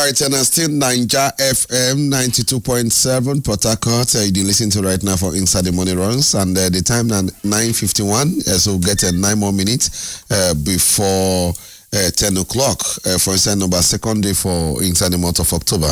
right, and still Ninja FM 92.7 Port Harcourt. You listen to right now for Inside the Money Runs, and the time now 9:51. So we'll get 9 more minutes before 10 o'clock for inside number second day for inside the month of October.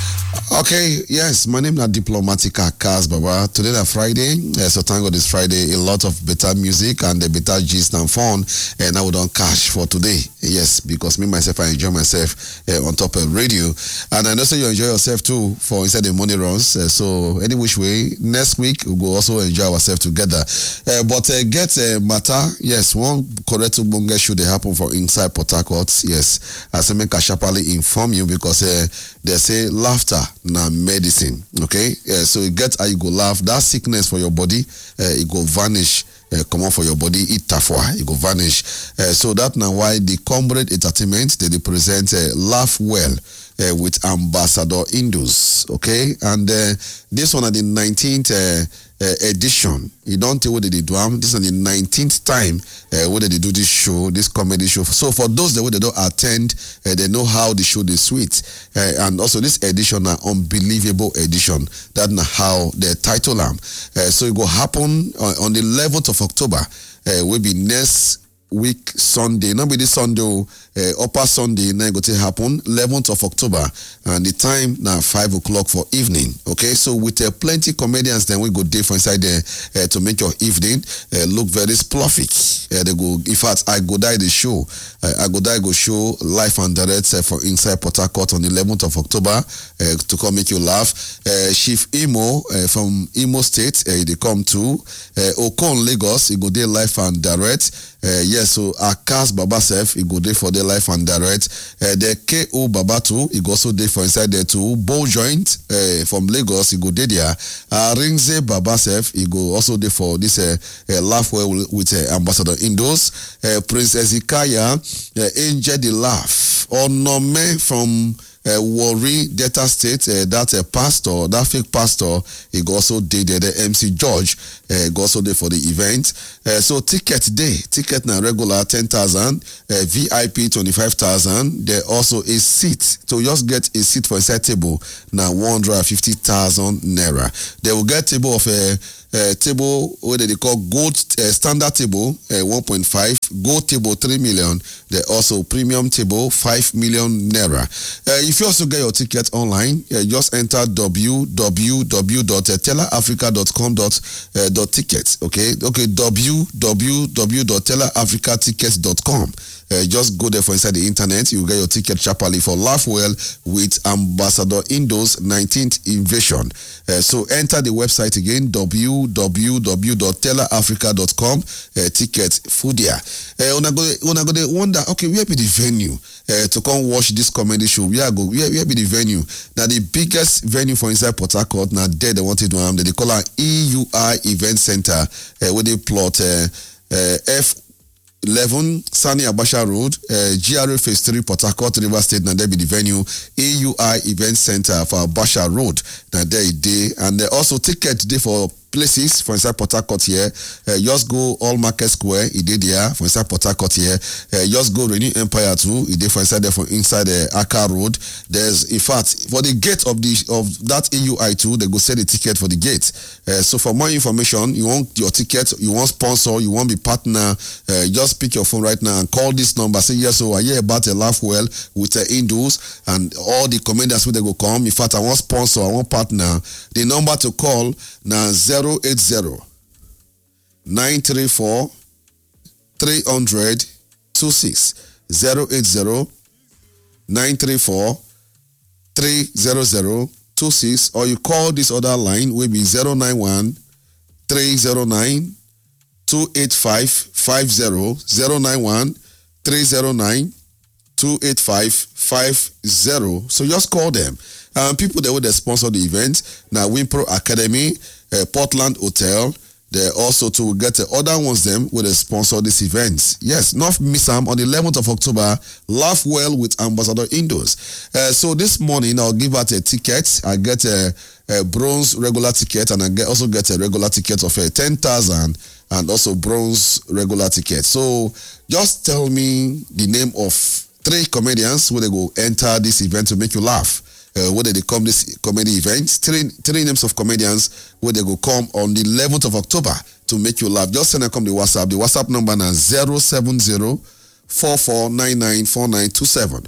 Okay, yes, my name is Diplomatica Kaz Baba. Today is Friday, so thank God it's Friday. A lot of better music and the better gist and fun, and I would on cash for today. Yes, because me myself I enjoy myself on top of radio, and I know so you enjoy yourself too for inside the money runs. So any which way, next week we will also enjoy ourselves together. But get matter, yes, one correct bunga should happen for inside Port Harcourt. Yes, as I make a sharply inform you because they say laughter na medicine. Okay, so you get how you go laugh. That sickness for your body, it go vanish. Come on for your body, it tafwa, it go vanish. So that now why the Comrade Entertainment they present Laugh Well with Ambassador Indus. Okay, and this one at the 19th edition. You don't tell what they do. This is the 19th time where they do this show, this comedy show. So for those that they don't attend, they know how the show is sweet. And also this edition, an unbelievable edition. That's how they title them. So it will happen on the 11th of October. Will be next week Sunday, not be this Sunday, upper Sunday, now going to happen 11th of October, and the time now 5 o'clock for evening. Okay, so with plenty comedians, then we go there for inside there to make your evening look very spluffic. They go, in fact, I go die the show. I go show live and direct for inside Port Harcourt on the 11th of October to come make you laugh. Chief Imo from Imo State, they come too. Okon Lagos, he go there live and direct. Yes, so Akas Baba Sef, he go there for the life and direct. The K.O. Baba too, he go also there for inside there too. Bow Joint from Lagos, he go there. Ringze Baba Sef, he go also there for this laugh well with Ambassador Indus. Prince Ezekiah, Angel the Laugh. Onome from Warri Delta State, that pastor, that fake pastor, he go also did the MC George, go also there for the event. So ticket now regular 10,000, VIP 25,000. There also a seat. So just get a seat for inside table now 150,000 naira. They will get table of table what they call gold standard table 1.5, gold table 3 million. They also premium table 5 million naira. If you also get your ticket online, just enter www.tellerafrica.com.tickets. Okay, www.tellerafricatickets.com. Just go there for inside the internet. You get your ticket sharply for Laugh Well with Ambassador Indus 19th Invasion. So enter the website again, www.tellerafrica.com. Ticket Foodia. Una go wonder, okay, where be the venue to come watch this comedy show? Where be the venue? Now the biggest venue for inside Port Harcourt. Now there they wanted to they call an EUI Event Center where they plot F11 Sani Abasha Road, GRA Phase 3, Port Harcourt, River State. Now there be the venue, EUI Event Center for Abasha Road. Now there it day, and also ticket day for places for inside Port Harcourt here. Just go All Market Square, it did there for inside Port Harcourt here. Just go Renew Empire too, it did for inside there for inside Accra Road. There's, in fact, for the gate of that EUI too, they go sell the ticket for the gate. So for more information, you want your ticket, you want sponsor, you want be partner, just pick your phone right now and call this number. Say yes, so I hear about a Laugh Well with Indus and all the comedians where they go come. In fact, I want sponsor, I want partner. The number to call now 080 934 300 26 080 934 300 26, or you call this other line will be 091 309 285 50 091 309 285 50. So just call them. People that would sponsor the event now, Wimpro Academy, Portland Hotel. They also to get the other ones them will sponsor this event. Yes, not miss them on the 11th of October. Laugh Well with Ambassador Indus. So this morning I'll give out a ticket. I get a bronze regular ticket, and I also get a regular ticket of 10,000 and also bronze regular ticket. So just tell me the name of 3 comedians where they go enter this event to make you laugh. Where they come this comedy event. Three names of comedians where they go come on the 11th of October to make you laugh. Just send them come the WhatsApp. The WhatsApp number is 070-4499-4927.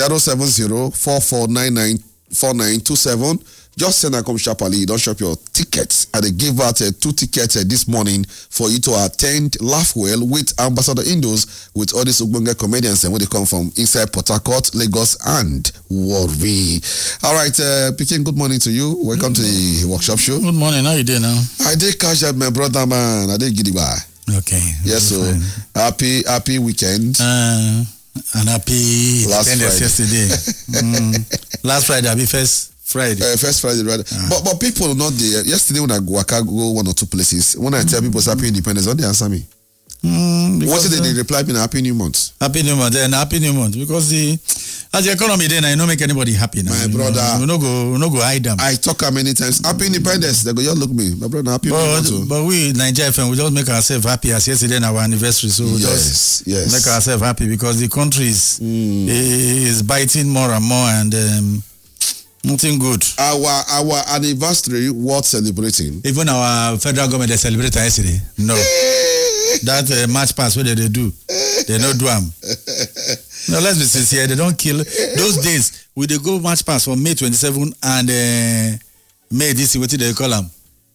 070-4499-4927. Just send and come sharply. Don't shop your tickets. And they give out 2 tickets this morning for you to attend Laugh Well with Ambassador Indos with all these Ugbonge comedians and where they come from inside Port Harcourt, Lagos, and Warri. All right, Pikin, good morning to you. Welcome to the workshop show. Good morning. How you doing now? I did catch that, my brother, man. I did Gidigba. Okay. Yes, so happy weekend. And happy Last Independence Friday. yesterday. Last Friday, I'll be first Friday. First Friday, right? But people not there. Yesterday when I go 1 or 2 places, when I tell people it's Happy Independence, don't they answer me? What did they reply me? Happy New Month. Happy New Month, and Happy New Month because as the economy then I don't make anybody happy now. My brother, we no go hide them. I talk many times. Happy Independence. They go, you look me, my brother. Happy New Month. But we Nigeria FM, we just make ourselves happy as yesterday in our anniversary. So we just make ourselves happy because the country is biting more and more and. Nothing good. Our anniversary worth celebrating. Even our federal government they celebrated yesterday. No. That March pass what they do. They don't do them. No, let's be sincere. They don't kill. Those days, we they go March pass from May 27 and May this what they call them?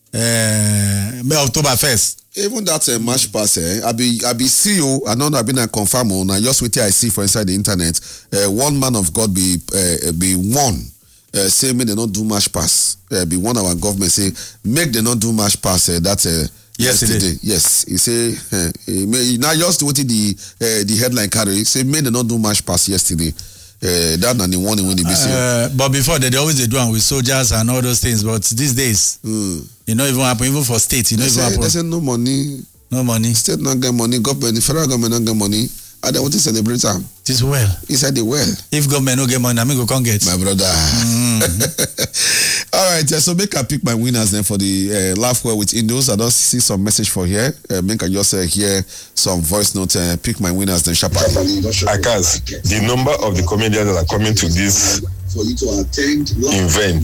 May October 1st. Even that March pass, I be CEO. I know I've been a confirm on. I just wait I see for inside the internet. One man of God be one. Say make they not do march pass. Be one of our government say make they not do march pass. That's yesterday. Yes, he say now just what the headline carry. Say make they not do march pass yesterday. That and the one when they be say. But before they always do one with soldiers and all those things. But these days, you know even happen even for states. You know even happen. They say no money. No money. State not get money. Government, the federal government not get money. I don't want to celebrate them. This well. Inside the well. If government no get money, I mean go come get. My brother. All right, so make I pick my winners then for the Laugh Well with Indos. I don't see some message for here. Make I just hear some voice note. Pick my winners then sharply. Akas, the number of the comedians that are coming to this event,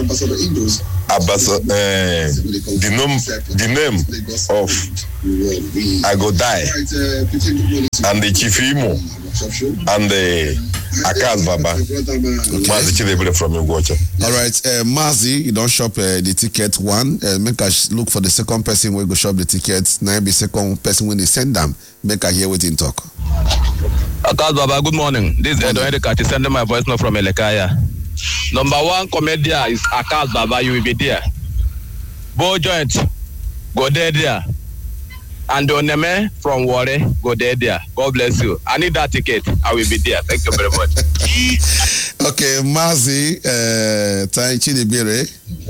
the name of I Go Die and the Chief Imo and the Akas Baba. Mazi Chidebele from Ugwocha. All right, Mazi, you don't shop the ticket one. Make us look for the second person who go shop the tickets. Now be second person when they send them. Make I hear what in talk. Akas Baba, good morning. This is Edo Edekati sending my voice note from Elekaya. Number 1 comedian is Akas Baba. You will be there. Bo Joint, go there. And Oneme from Warri, go there. God bless you. I need that ticket. I will be there. Thank you very much. Okay, Mazi, Taichi Debere.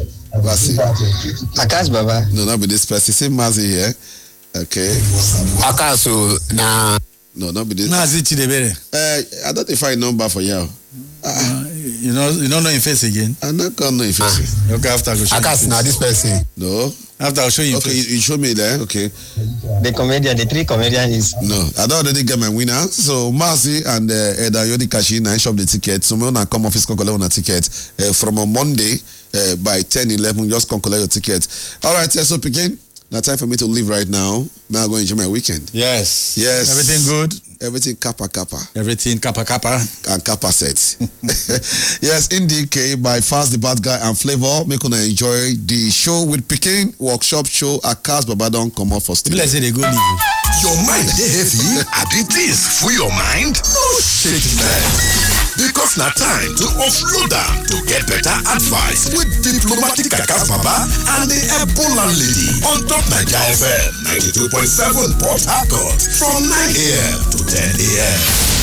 Akas Baba. No, not be this person. See Mazi here. Okay. Akas, nah. No, not be this. Mazi Chidebere. I don't find number for you. You don't know in face again. I'm not gonna know in face. Okay, after I go show Akas, now this person. No. After I'll show you. Okay, you show me there. Okay. The 3 comedian is. No, I don't already get my winner. So Mazi and Eda Yodi Kashi now shop the ticket. So me wanna come office collect on a ticket from a Monday by 10-11. Just come collect your ticket. All right, so begin. Now time for me to leave right now. Now I go enjoy my weekend. Yes. Everything good. Everything kappa. Everything kappa. And kappa set. Yes, IndieK by Fast the Bad Guy and Flavor. Make una enjoy the show with Pikin Workshop Show. Akas Baba don't come out for still. Let's say they go leave. Your mind dey heavy? Abi things full your mind? No shit, man. Because now time to offload them to get better advice with diplomatic Akas Baba and the Ebola lady on top Nigeria FM 92.7 Port Harcourt from 9 a.m. to 10 a.m.